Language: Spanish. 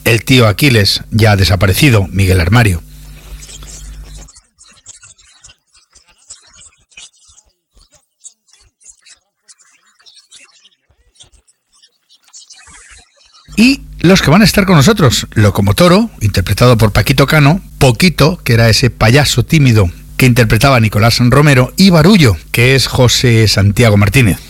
el tío Aquiles, ya desaparecido, Miguel Armario. Y los que van a estar con nosotros, Locomotoro, interpretado por Paquito Cano, Poquito, que era ese payaso tímido que interpretaba Nicolás Romero, y Barullo, que es José Santiago Martínez.